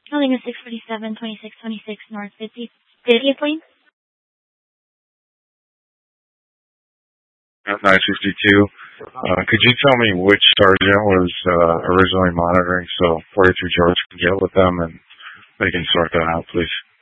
Calling is 647-2626 North 50th Lane. At 952. Could you tell me which sergeant was originally monitoring so 42 George can get with them and they can sort that out, please?